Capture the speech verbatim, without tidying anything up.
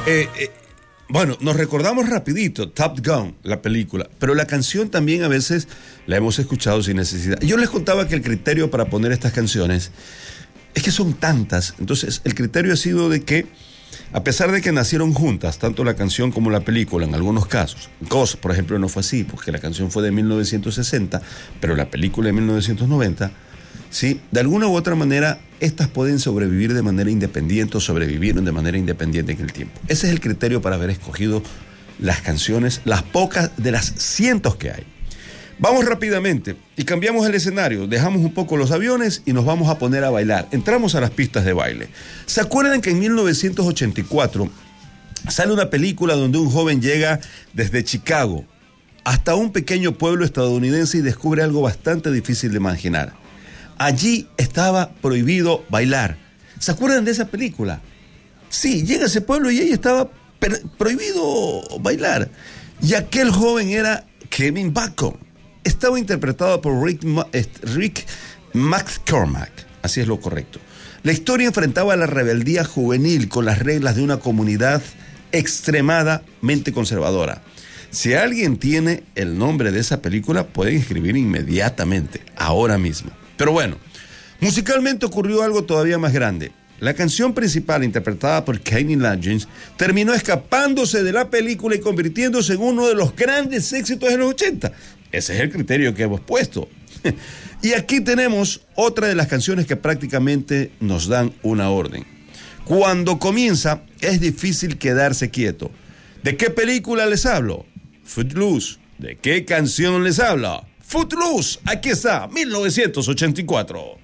Eh, eh, bueno, nos recordamos rapidito Top Gun, la película, pero la canción también a veces la hemos escuchado sin necesidad. Yo les contaba que el criterio para poner estas canciones es que son tantas, entonces el criterio ha sido de que, a pesar de que nacieron juntas, tanto la canción como la película en algunos casos, Ghost, por ejemplo, no fue así, porque la canción fue de mil novecientos sesenta, pero la película de mil novecientos noventa, ¿sí? De alguna u otra manera, estas pueden sobrevivir de manera independiente o sobrevivieron de manera independiente en el tiempo. Ese es el criterio para haber escogido las canciones, las pocas de las cientos que hay. Vamos rápidamente y cambiamos el escenario, dejamos un poco los aviones y nos vamos a poner a bailar. Entramos a las pistas de baile. ¿Se acuerdan que en mil novecientos ochenta y cuatro sale una película donde un joven llega desde Chicago hasta un pequeño pueblo estadounidense y descubre algo bastante difícil de imaginar? Allí estaba prohibido bailar. ¿Se acuerdan de esa película? Sí, llega a ese pueblo y ahí estaba per- prohibido bailar. Y aquel joven era Kevin Bacon. Estaba interpretado por Rick, Ma- Rick McCormack. Así es lo correcto. La historia enfrentaba a la rebeldía juvenil con las reglas de una comunidad extremadamente conservadora. Si alguien tiene el nombre de esa película, pueden escribir inmediatamente, ahora mismo. Pero bueno, musicalmente ocurrió algo todavía más grande. La canción principal, interpretada por Kenny Loggins, terminó escapándose de la película y convirtiéndose en uno de los grandes éxitos de los ochenta. Ese es el criterio que hemos puesto. Y aquí tenemos otra de las canciones que prácticamente nos dan una orden. Cuando comienza, es difícil quedarse quieto. ¿De qué película les hablo? Footloose. ¿De qué canción les hablo? Footloose. Aquí está, mil novecientos ochenta y cuatro.